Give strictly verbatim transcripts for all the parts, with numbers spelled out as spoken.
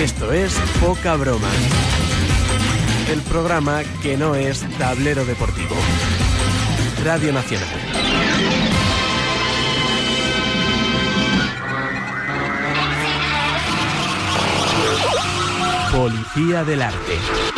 Esto es Poca Broma, el programa que no es tablero deportivo. Radio Nacional. Policía del Arte.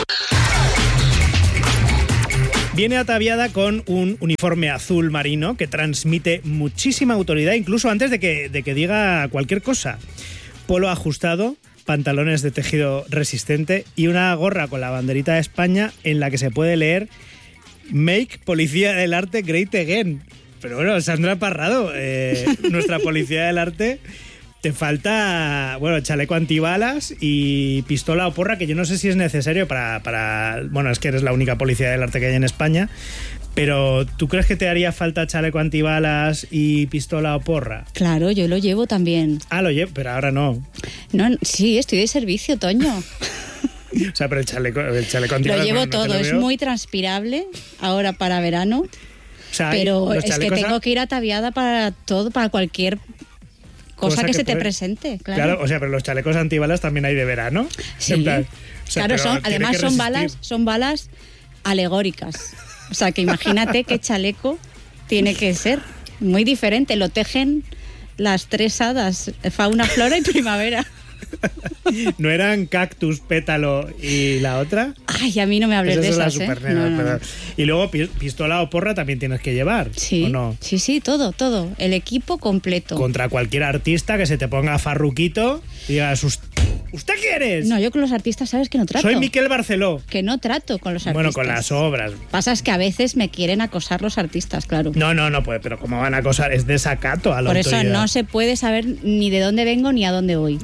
Viene ataviada con un uniforme azul marino que transmite muchísima autoridad, incluso antes de que, de que diga cualquier cosa. Polo ajustado, pantalones de tejido resistente y una gorra con la banderita de España en la que se puede leer Make Policía del Arte Great Again. Pero bueno, Sandra Parrado, eh, nuestra Policía del Arte, te falta, bueno, chaleco antibalas y pistola o porra, que yo no sé si es necesario para, para... Bueno, es que eres la única Policía del Arte que hay en España, pero ¿tú crees que te haría falta chaleco antibalas y pistola o porra? Claro, yo lo llevo también. Ah, lo llevo, pero ahora no. No, sí, estoy de servicio, Toño. O sea, pero el chaleco, el chaleco antibalas... Lo llevo bueno, no todo, lo es veo. muy transpirable ahora para verano, O sea, pero los es que chalecos tengo a- que ir ataviada para todo, para cualquier cosa, Cosa que, que se te puede- presente. Claro, Claro, o sea, pero los chalecos antibalas también hay de verano. sí. En plan, o sea, Claro, pero son, tiene además que son resistir. balas, son balas alegóricas. O sea, que imagínate qué chaleco tiene que ser. Muy diferente, lo tejen las tres hadas, fauna, flora y primavera. ¿No eran cactus, pétalo y la otra? Ay, a mí no me hables Pues de eso es esas, la ¿eh? supernena, No, no, no. perdón. Y luego pi- pistola o porra también tienes que llevar, Sí, ¿o no? sí, sí, todo, todo. El equipo completo. Contra cualquier artista que se te ponga farruquito y digas, "Ust- ¿usted quién es?". No, yo con los artistas, ¿sabes que no trato? Soy Miquel Barceló. Que no trato con los artistas. Bueno, con las obras. Pasa es que a veces me quieren acosar los artistas, claro. No, no, no puede, pero ¿cómo van a acosar? Es desacato a la Por eso autoridad. no se puede saber ni de dónde vengo ni a dónde voy.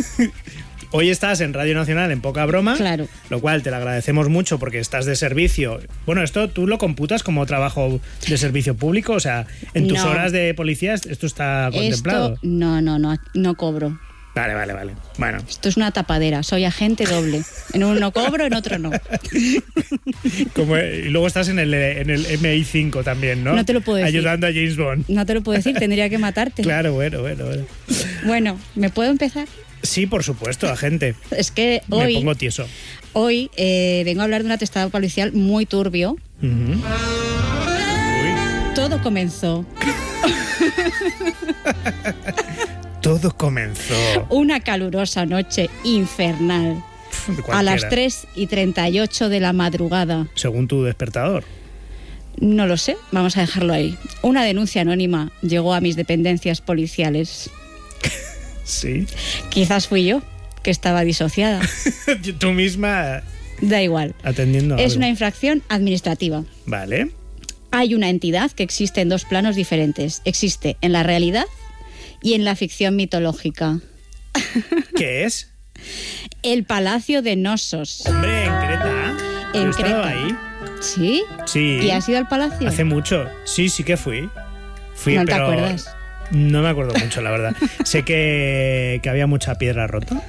Hoy estás en Radio Nacional en Poca Broma, Claro. lo cual te lo agradecemos mucho porque estás de servicio. Bueno, esto tú lo computas como trabajo de servicio público, o sea, en tus No. horas de policía esto está contemplado. Esto, no, no, no, no cobro. Vale, vale, vale. Bueno, Esto es una tapadera. Soy agente doble. En uno cobro, en otro no. como, y luego estás en el, en el M I cinco también, ¿no? No te lo puedo decir. Ayudando a James Bond. No te lo puedo decir, tendría que matarte. Claro, bueno, bueno, bueno. Bueno, ¿me puedo empezar? Sí, por supuesto, agente. Es que Me hoy, pongo tieso. hoy eh, vengo a hablar de un atestado policial muy turbio. Ujú. Uy. Todo comenzó Todo comenzó. una calurosa noche infernal a las Cualquiera. tres y treinta y ocho de la madrugada. Según tu despertador. No lo sé, vamos a dejarlo ahí. Una denuncia anónima llegó a mis dependencias policiales. Sí. Quizás fui yo, que estaba disociada. Tú misma Da igual. atendiendo a Es algo. una infracción administrativa. Vale. Hay una entidad que existe en dos planos diferentes. Existe en la realidad y en la ficción mitológica. ¿Qué es? El Palacio de Nosos. Hombre, en Creta. En Yo he estado Creta. ahí. ¿Sí? Sí. ¿Y has ido al palacio? Hace mucho. Sí, sí que fui. Fui, ¿No te pero acuerdas? No me acuerdo mucho, la verdad. Sé que, que había mucha piedra rota.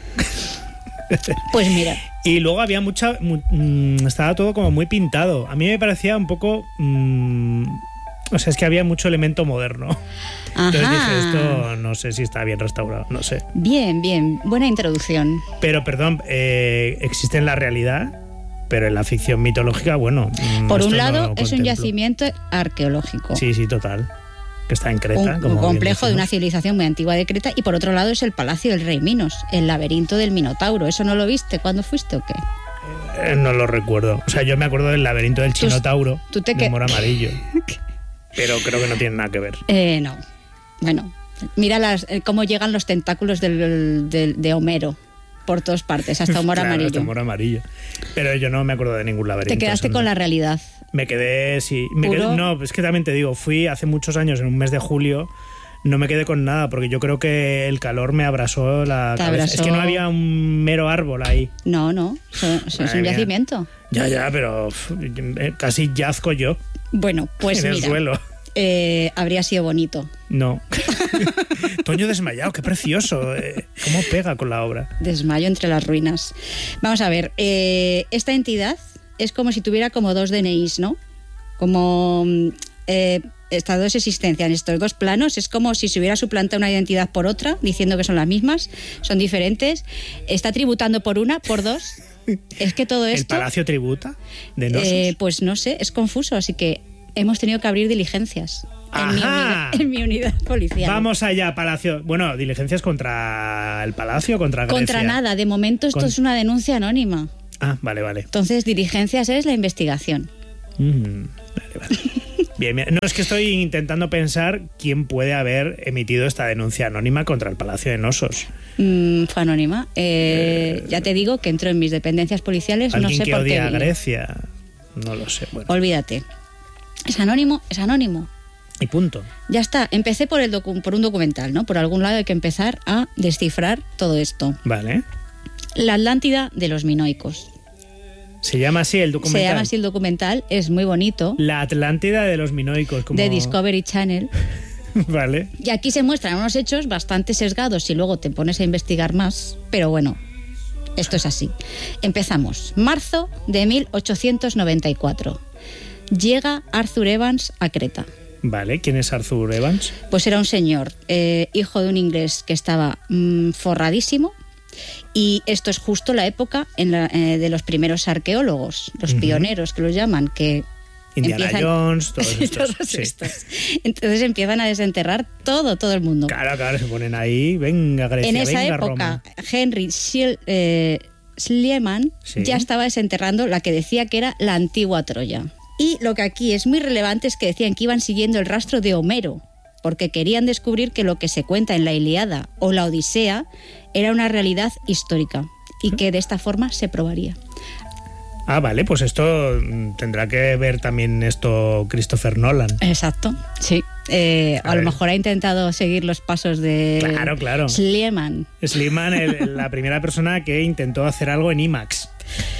Pues mira, Y luego había mucha... mu- mm, estaba todo como muy pintado. A mí me parecía un poco... mm, o sea, es que había mucho elemento moderno. Entonces ajá. dije, esto no sé si está bien restaurado, no sé. Bien, bien, buena introducción. Pero, perdón, eh, existe en la realidad, pero en la ficción mitológica, bueno... mm, Por esto un no lado, lo es un contemplo. yacimiento arqueológico. Sí, sí, total. Que está en Creta. un, como un bien complejo de una decimos. civilización muy antigua de Creta, y por otro lado es el Palacio del Rey Minos, el laberinto del Minotauro. ¿Eso no lo viste cuando fuiste o qué? Eh, no lo recuerdo. O sea, yo me acuerdo del laberinto del Tú- Chinotauro, tú te de que- Moro Amarillo. Pero creo que no tiene nada que ver. Eh, no. Bueno, mira las, eh, cómo llegan los tentáculos del, del- de Homero por todas partes, hasta Moro Claro, Amarillo. hasta Moro Amarillo. Pero yo no me acuerdo de ningún laberinto. Te quedaste eso no. con la realidad. Me quedé, sí. Me Puro- quedé- no, es que también te digo, fui hace muchos años, en un mes de julio, no me quedé con nada, porque yo creo que el calor me abrasó la Te cabeza. abrazó. Es que no había un mero árbol ahí. No, no, eso, eso es Madre un mía. yacimiento. Ya, ya, pero uf, eh, casi yazco yo Bueno, pues en el mira, suelo. eh, habría sido bonito. No. Toño desmayado, qué precioso. eh, ¿Cómo pega con la obra? Desmayo entre las ruinas. Vamos a ver, eh, esta entidad es como si tuviera como dos D N Is, ¿no? Como mm, eh, estas dos existencias, en estos dos planos, es como si se hubiera suplantado una identidad por otra, diciendo que son las mismas, son diferentes, está tributando por una, por dos. Es que todo esto... ¿El Palacio tributa de Nosos? Eh, pues no sé, es confuso, así que hemos tenido que abrir diligencias en mi, unidad, en mi unidad policial. Vamos allá, Palacio. Bueno, diligencias contra el Palacio, contra Grecia. Contra nada, de momento esto Con... es una denuncia anónima. Ah, vale, vale. Entonces, diligencias es la investigación. Mm, vale, vale. Bien, bien. No, es que estoy intentando pensar quién puede haber emitido esta denuncia anónima contra el Palacio de Nosos. Mm, fue anónima. Eh, eh, ya te digo que entró en mis dependencias policiales, no sé que por qué. ¿Alguien que odia a Grecia? No lo sé. Bueno. Olvídate. Es anónimo, es anónimo. Y punto. Ya está. Empecé por, el docu- por un documental, ¿no? Por algún lado hay que empezar a descifrar todo esto. Vale. La Atlántida de los minoicos. Se llama así el documental. Se llama así el documental, es muy bonito. La Atlántida de los minoicos. Como... De Discovery Channel. Vale. Y aquí se muestran unos hechos bastante sesgados si luego te pones a investigar más, pero bueno, esto es así. Empezamos. Marzo de mil ochocientos noventa y cuatro. Llega Arthur Evans a Creta. Vale, ¿quién es Arthur Evans? Pues era un señor, eh, hijo de un inglés que estaba mmm, forradísimo. Y esto es justo la época en la, eh, de los primeros arqueólogos, los uh-huh. pioneros que los llaman, que Indiana empiezan... Jones, todos estos. todos sí. estos. Entonces empiezan a desenterrar todo, todo el mundo. Claro, claro, se ponen ahí, venga Grecia, en esa venga época, Roma. Henry Schiel, eh, Schliemann sí. ya estaba desenterrando la que decía que era la antigua Troya. Y lo que aquí es muy relevante es que decían que iban siguiendo el rastro de Homero, porque querían descubrir que lo que se cuenta en la Ilíada o la Odisea era una realidad histórica y que de esta forma se probaría. Ah, vale, pues esto tendrá que ver también esto Christopher Nolan. Exacto, sí. Eh, a, a lo mejor ha intentado seguir los pasos de claro, claro. Schliemann. Schliemann, el, la primera persona que intentó hacer algo en IMAX.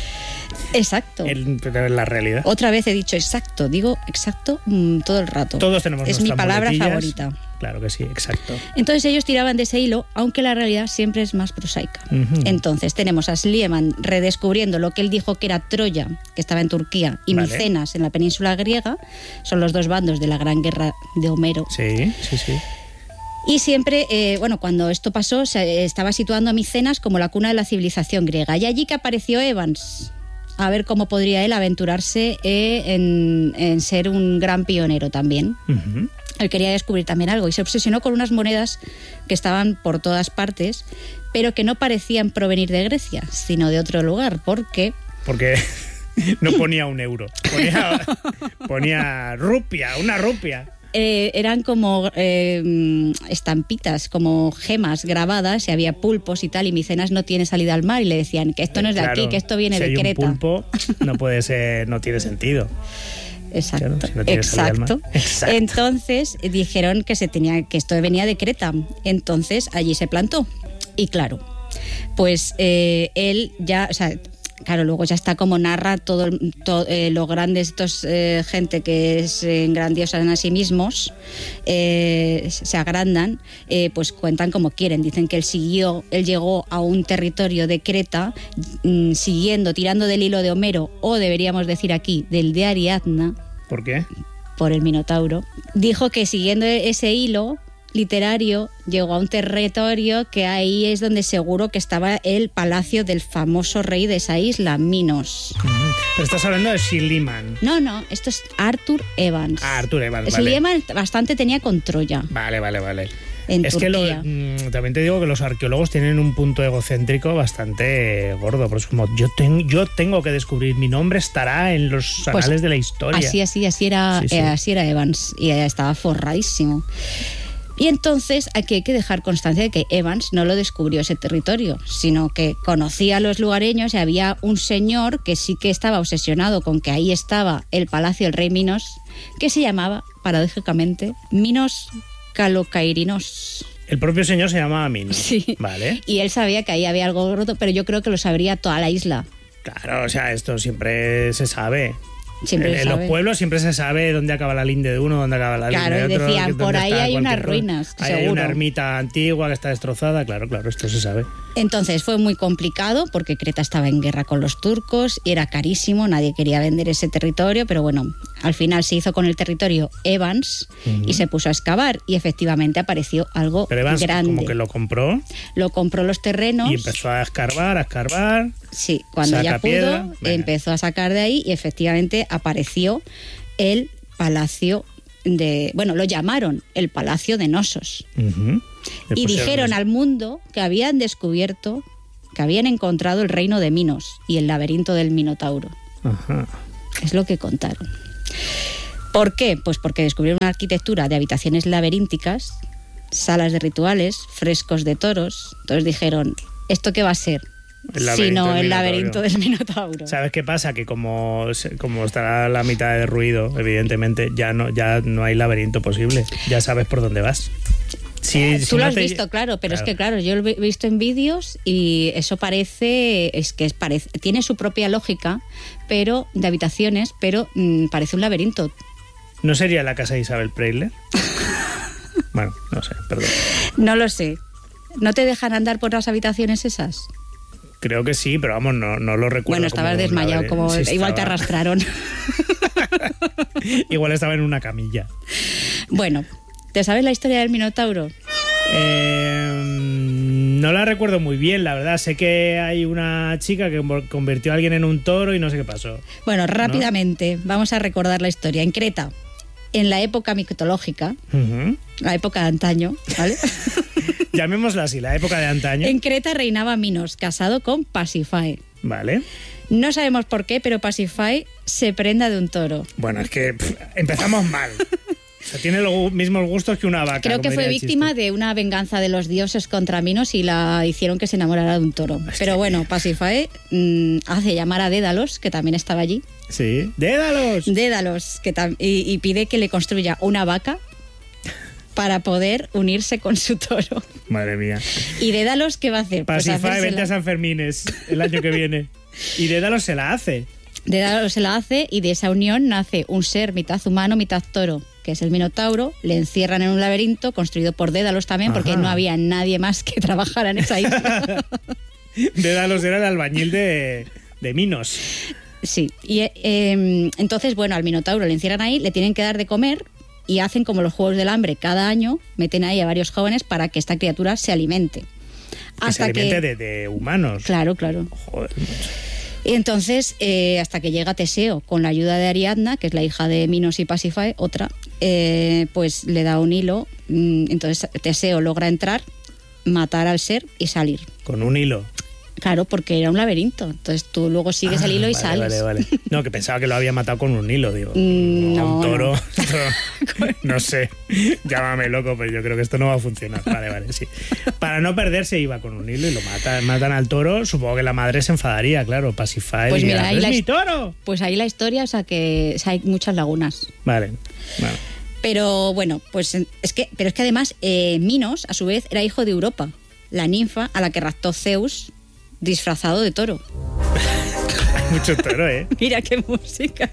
Exacto. En, en la realidad. Otra vez he dicho exacto, digo exacto mmm, todo el rato. Todos tenemos es mi palabra muletillas. favorita. Claro que sí, exacto. Entonces ellos tiraban de ese hilo, aunque la realidad siempre es más prosaica. Uh-huh. Entonces tenemos a Schliemann redescubriendo lo que él dijo que era Troya, que estaba en Turquía, y vale. Micenas en la península griega. Son los dos bandos de la gran guerra de Homero. Sí, sí, sí. Y siempre, eh, bueno, cuando esto pasó, se estaba situando a Micenas como la cuna de la civilización griega. Y allí que apareció Evans, a ver cómo podría él aventurarse eh, en, en ser un gran pionero también. Uh-huh. Él quería descubrir también algo y se obsesionó con unas monedas que estaban por todas partes, pero que no parecían provenir de Grecia, sino de otro lugar. ¿Por qué? Porque no ponía un euro, ponía, ponía rupia, una rupia. Eh, eran como eh, estampitas, como gemas grabadas, y había pulpos y tal, y Micenas no tiene salida al mar, y le decían que esto no es de claro, aquí, que esto viene si de hay Creta. Un pulpo no puede ser, no tiene sentido. Exacto, claro, si no exacto. exacto. Entonces dijeron que se tenía, que esto venía de Creta. Entonces allí se plantó. Y claro, pues eh, él ya, o sea, claro, luego ya está como narra todo, todo eh, lo grandes estos eh, gente que es eh, grandiosa en sí mismos, eh, se agrandan, eh, pues cuentan como quieren. Dicen que él siguió, él llegó a un territorio de Creta mm, siguiendo, tirando del hilo de Homero, o deberíamos decir aquí, del de Ariadna. ¿Por qué? Por el Minotauro. Dijo que siguiendo ese hilo literario llegó a un territorio que ahí es donde seguro que estaba el palacio del famoso rey de esa isla, Minos. Mm, pero estás hablando de Schliemann. No, no, esto es Arthur Evans. Ah, Arthur Evans, Schliemann vale. bastante tenía con Troya. Vale, vale, vale. En es Turquía. que lo, mmm, también te digo que los arqueólogos tienen un punto egocéntrico bastante gordo, porque es como yo, ten, yo tengo que descubrir, mi nombre estará en los anales pues, de la historia. Así, así, así era, sí, sí. Eh, así era Evans, y estaba forradísimo. Y entonces aquí hay que dejar constancia de que Evans no lo descubrió ese territorio, sino que conocía a los lugareños y había un señor que sí que estaba obsesionado con que ahí estaba el palacio del rey Minos, que se llamaba, paradójicamente, Minos Calocairinos. El propio señor se llamaba Minos. Sí. Vale. Y él sabía que ahí había algo roto, pero yo creo que lo sabría toda la isla. Claro, o sea, esto siempre se sabe. Siempre en, se en sabe. Los pueblos siempre se sabe dónde acaba la linde de uno, dónde acaba la claro, linde de otro. Decían, por ahí hay unas ruinas, ahí seguro. Hay una ermita antigua que está destrozada, claro, claro, esto se sabe. Entonces fue muy complicado porque Creta estaba en guerra con los turcos y era carísimo, nadie quería vender ese territorio, pero bueno, al final se hizo con el territorio Evans uh-huh. y se puso a excavar y efectivamente apareció algo pero Evans grande. Como que lo compró. Lo compró los terrenos. Y empezó a escarbar, a escarbar. Sí, cuando ya pudo, piedra, empezó a sacar de ahí y efectivamente apareció el palacio de... Bueno, lo llamaron el Palacio de Nosos. Uh-huh. Y dijeron al mundo que habían descubierto, que habían encontrado el reino de Minos y el laberinto del Minotauro. Ajá. Es lo que contaron. ¿Por qué? Pues porque descubrieron una arquitectura de habitaciones laberínticas, salas de rituales, frescos de toros. Entonces dijeron, ¿esto qué va a ser? Sino el laberinto del Minotauro. ¿Sabes qué pasa? Que como, como estará la mitad de ruido, evidentemente, ya no, ya no hay laberinto posible. Ya sabes por dónde vas. Sí, Tú si lo no has te... visto, claro, pero claro. es que claro, yo lo he visto en vídeos y eso parece, es que es parece, tiene su propia lógica, pero de habitaciones, pero mmm, parece un laberinto. ¿No sería la casa de Isabel Preisler? Bueno, no sé, perdón. No lo sé. ¿No te dejan andar por las habitaciones esas? Creo que sí, pero vamos, no, no lo recuerdo. Bueno, estabas como desmayado, como sí, igual estaba... te arrastraron. Igual estaba en una camilla. Bueno, ¿te sabes la historia del Minotauro? Eh, no la recuerdo muy bien, la verdad. Sé que hay una chica que convirtió a alguien en un toro y no sé qué pasó. Bueno, rápidamente, ¿no? Vamos a recordar la historia. En Creta, en la época mitológica, uh-huh. la época de antaño, ¿vale? Llamémosla así, la época de antaño. En Creta reinaba Minos, casado con Pasífae. Vale. No sabemos por qué, pero Pasífae se prenda de un toro. Bueno, es que pff, empezamos mal. O sea, tiene los mismos gustos que una vaca. Creo que fue víctima de una venganza de los dioses contra Minos y la hicieron que se enamorara de un toro. Es Pero que... bueno, Pasífae mmm, hace llamar a Dédalos, que también estaba allí. Sí. ¡Dédalos! Dédalos, que tam- y, y pide que le construya una vaca para poder unirse con su toro. Madre mía. ¿Y Dédalos qué va a hacer? Pasífae, pues vente a San Fermines el año que viene. Y Dédalos se la hace. Dédalos se la hace y de esa unión nace un ser mitad humano, mitad toro, que es el Minotauro. Le encierran en un laberinto construido por Dédalos también, porque Ajá. no había nadie más que trabajara en esa isla. Dédalos era el albañil de, de Minos. Sí, y eh, entonces, bueno, al Minotauro le encierran ahí, le tienen que dar de comer y hacen como los Juegos del Hambre. Cada año meten ahí a varios jóvenes para que esta criatura se alimente. Que hasta se alimente que... de, de humanos. Claro, claro. Joder, mucho. Y entonces, eh, hasta que llega Teseo, con la ayuda de Ariadna, que es la hija de Minos y Pasífae, otra, eh, pues le da un hilo. Entonces Teseo logra entrar, matar al ser y salir. ¿Con un hilo? Claro, porque era un laberinto. Entonces tú luego sigues ah, el hilo y vale, sales. Vale, vale. No, que pensaba que lo había matado con un hilo, digo. Mm, no, no, un toro. No. No, no sé. Llámame loco, pero yo creo que esto no va a funcionar. Vale, vale, sí. Para no perderse iba con un hilo y lo mata, matan al toro. Supongo que la madre se enfadaría, claro. Pasífae. Pues mira, ahí ¡es la mi toro! Pues ahí la historia, o sea que o sea, hay muchas lagunas. Vale, vale. Pero bueno, pues es que, pero es que además eh, Minos, a su vez, era hijo de Europa, la ninfa a la que raptó Zeus disfrazado de toro. Mucho toro, ¿eh? Mira qué música.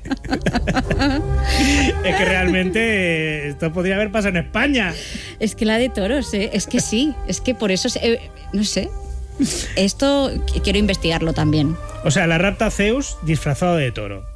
Es que realmente esto podría haber pasado en España. Es que la de toros, ¿eh? Es que sí, es que por eso, eh, no sé. Esto quiero investigarlo también. O sea, la rapta Zeus disfrazado de toro.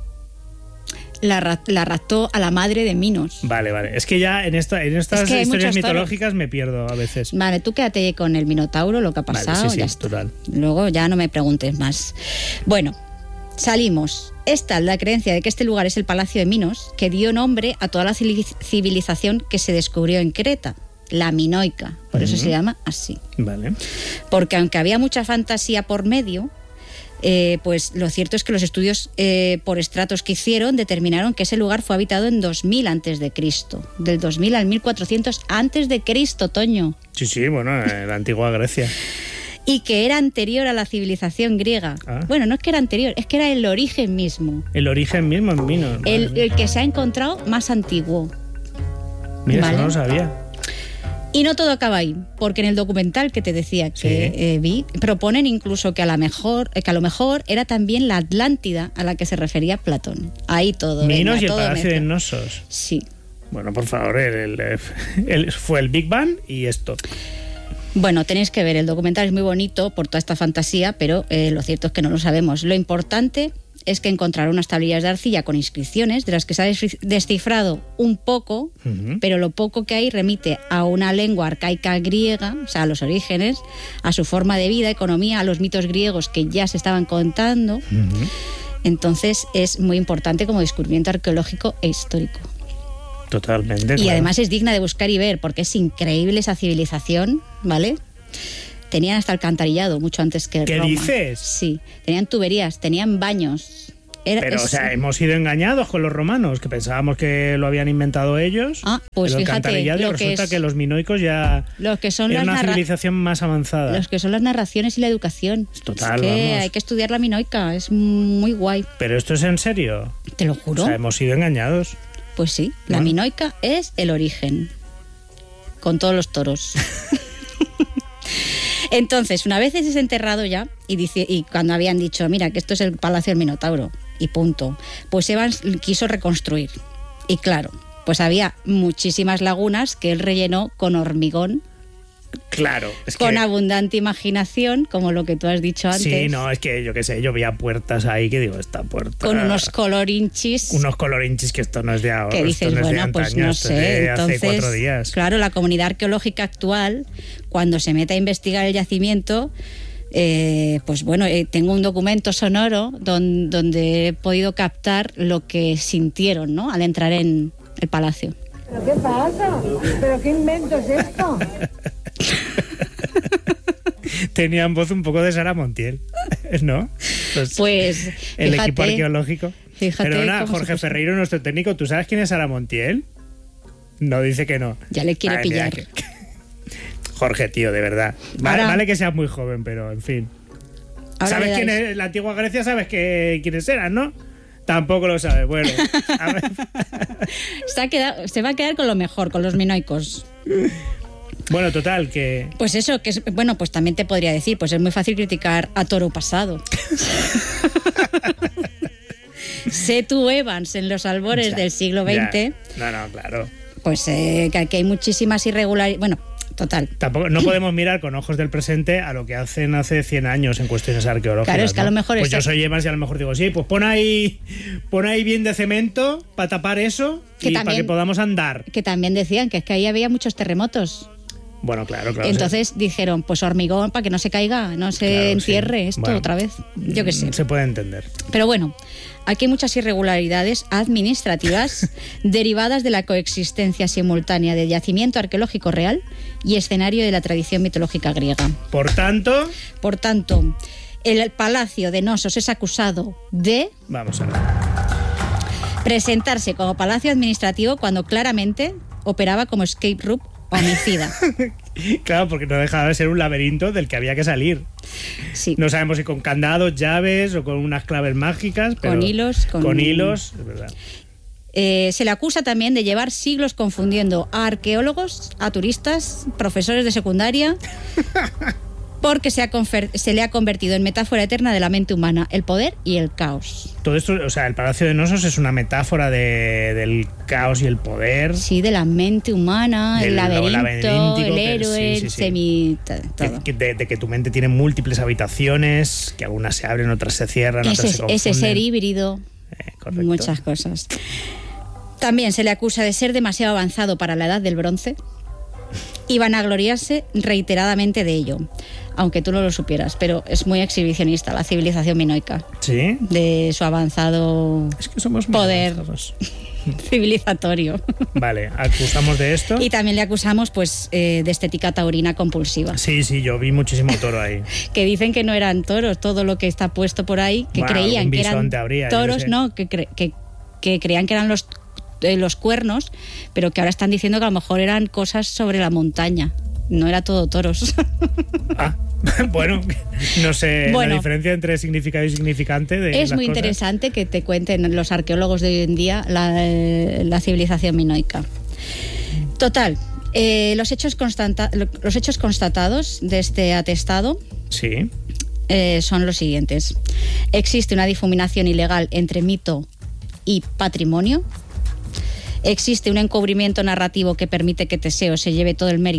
La, la raptó a la madre de Minos. Vale, vale. Es que ya en, esta, en estas es que historias mitológicas toros. Me pierdo a veces. Vale, tú quédate con el Minotauro, lo que ha pasado. Vale, sí, sí, ya está. Total. Luego ya no me preguntes más. Bueno, salimos. Esta es la creencia de que este lugar es el Palacio de Minos, que dio nombre a toda la civilización que se descubrió en Creta, la minoica. Por uh-huh. eso se llama así. Vale. Porque aunque había mucha fantasía por medio... Eh, pues lo cierto es que los estudios eh, por estratos que hicieron determinaron que ese lugar fue habitado en dos mil antes de Cristo, del dos mil al mil cuatrocientos antes de Cristo, Toño. Sí, sí, bueno, en la antigua Grecia. Y que era anterior a la civilización griega. Ah. Bueno, no es que era anterior, es que era el origen mismo. El origen mismo en Minos. El, el que se ha encontrado más antiguo. Mira, ¿vale? Eso no lo sabía. Y no todo acaba ahí, porque en el documental que te decía que sí. eh, vi, proponen incluso que a, la mejor, que a lo mejor era también la Atlántida a la que se refería Platón. Ahí todo. Minos venga, y el todo Palacio mezcla. de Nosos. Sí. Bueno, por favor, el, el, el, fue el Big Bang y esto. Bueno, tenéis que ver, el documental es muy bonito por toda esta fantasía, pero eh, lo cierto es que no lo sabemos. Lo importante es que encontraron unas tablillas de arcilla con inscripciones, de las que se ha descifrado un poco, uh-huh. pero lo poco que hay remite a una lengua arcaica griega, o sea, a los orígenes, a su forma de vida, economía, a los mitos griegos que ya se estaban contando. Uh-huh. Entonces es muy importante como descubrimiento arqueológico e histórico. Totalmente. Y claro. además es digna de buscar y ver, porque es increíble esa civilización, ¿vale? Tenían hasta alcantarillado mucho antes que ¿Qué Roma. dices? Sí, tenían tuberías, tenían baños. Era, Pero, es, o sea, hemos sido engañados con los romanos, que pensábamos que lo habían inventado ellos. Ah, pues el fíjate, alcantarillado, lo resulta que, es, que los minoicos ya los que son eran las una narra- civilización más avanzada. Los que son las narraciones y la educación. Total, es que vamos. hay que estudiar la minoica, es muy guay. ¿Pero esto es en serio? Te lo juro. O sea, hemos sido engañados. Pues sí, la ¿No? minoica es el origen, con todos los toros. Entonces, una vez es enterrado ya, y, dice, y cuando habían dicho, mira, que esto es el Palacio del Minotauro, y punto, pues Evans quiso reconstruir. Y claro, pues había muchísimas lagunas que él rellenó con hormigón. Claro, es con que... abundante imaginación, como lo que tú has dicho antes. Sí, no, es que yo qué sé, yo veía puertas ahí que digo, esta puerta... Con unos colorinchis. Unos colorinchis que esto no es de ahora. Que dices, esto no es bueno, de pues antaño, no esto es sé. de Entonces, hace cuatro días. Claro, la comunidad arqueológica actual, cuando se mete a investigar el yacimiento, eh, pues bueno, eh, tengo un documento sonoro don, donde he podido captar lo que sintieron, ¿no?, al entrar en el palacio. ¿Pero qué pasa? ¿Pero qué invento es esto? Tenían voz un poco de Sara Montiel, ¿no? Pues, pues el fíjate, equipo arqueológico. Fíjate. Pero nada, Jorge Ferreiro, nuestro técnico, ¿tú sabes quién es Sara Montiel? No, dice que no. Ya le quiere Ay, pillar. Que... Jorge, tío, de verdad. Vale, Ahora... vale que seas muy joven, pero en fin. Ahora ¿Sabes quién es? La antigua Grecia, sabes que, quiénes eran, ¿no? Tampoco lo sabes. Bueno, a ver. se, ha quedado, se va a quedar con lo mejor, con los minoicos. Bueno, total, que... Pues eso, que es, bueno, pues también te podría decir, pues es muy fácil criticar a Toro Pasado. Sé tú, Evans, en los albores ya, del siglo veinte. Ya. No, no, claro. Pues eh, que aquí hay muchísimas irregularidades. Bueno, total. Tampoco, no podemos mirar con ojos del presente a lo que hacen hace cien años en cuestiones arqueológicas. Claro, es que ¿no? a lo mejor... Pues está... yo soy Evans y a lo mejor digo, sí, pues pon ahí, pon ahí bien de cemento para tapar eso que y también, para que podamos andar. Que también decían que es que ahí había muchos terremotos. Bueno, claro, claro. Entonces sí. dijeron, pues hormigón para que no se caiga, no se claro, entierre sí. esto bueno, otra vez. Yo qué sé. Se puede entender. Pero bueno, aquí hay muchas irregularidades administrativas derivadas de la coexistencia simultánea de yacimiento arqueológico real y escenario de la tradición mitológica griega. Por tanto... Por tanto, el Palacio de Nosos es acusado de... Vamos a ver. Presentarse como palacio administrativo cuando claramente operaba como escape room homicida. Claro, porque no dejaba de ser un laberinto del que había que salir. Sí. No sabemos si con candados, llaves o con unas claves mágicas. Pero con hilos. Con, con hilos, es verdad. Eh, se le acusa también de llevar siglos confundiendo a arqueólogos, a turistas, profesores de secundaria, porque se, ha confer- se le ha convertido en metáfora eterna de la mente humana, el poder y el caos. Todo esto, o sea, el Palacio de Nosos es una metáfora de, del caos y el poder. Sí, de la mente humana, el laberinto, el héroe, sí, sí, sí. el semi... todo. De, de, de que tu mente tiene múltiples habitaciones, que algunas se abren, otras se cierran, ese, otras se confunden. Ese ser híbrido, eh, correcto. Muchas cosas. También se le acusa de ser demasiado avanzado para la edad del bronce y vanagloriarse reiteradamente de ello, aunque tú no lo supieras, pero es muy exhibicionista la civilización minoica. ¿Sí? De su avanzado es que somos poder avanzados. Civilizatorio. Vale, acusamos de esto. Y también le acusamos pues eh, de estética taurina compulsiva. Sí, sí, yo vi muchísimo toro ahí. Que dicen que no eran toros, todo lo que está puesto por ahí, que bueno, creían que eran habría, toros, no, no, que, cre- que, que creían que eran los eh, los cuernos, pero que ahora están diciendo que a lo mejor eran cosas sobre la montaña. No era todo toros. Ah, bueno, no sé bueno, la diferencia entre significado y significante de es las muy cosas. interesante que te cuenten los arqueólogos de hoy en día la, la civilización minoica. Total, eh, los, hechos constata- los hechos constatados de este atestado sí. eh, son los siguientes. Existe una difuminación ilegal entre mito y patrimonio. Existe un encubrimiento narrativo que permite que Teseo se lleve todo el mérito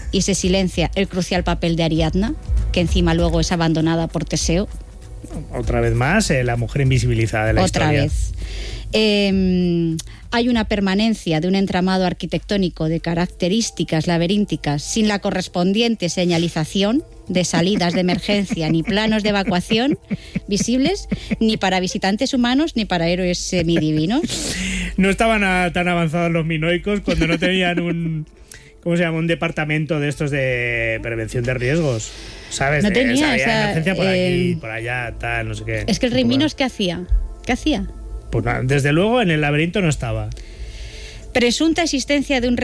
y se silencia el crucial papel de Ariadna, que encima luego es abandonada por Teseo. Otra vez más, eh, la mujer invisibilizada de la Otra historia. vez. Eh, hay una permanencia de un entramado arquitectónico de características laberínticas sin la correspondiente señalización de salidas de emergencia ni planos de evacuación visibles ni para visitantes humanos ni para héroes semidivinos. No estaban a- tan avanzados los minoicos cuando no tenían un... ¿Cómo se llama? Un departamento de estos de prevención de riesgos. ¿Sabes? No De- tenía, o sea, había o sea, emergencia por eh, aquí, por allá, tal, no sé qué. Es que el rey Pues Minos, ¿qué hacía? ¿Qué hacía? Pues nada, desde luego en el laberinto no estaba. Presunta existencia de un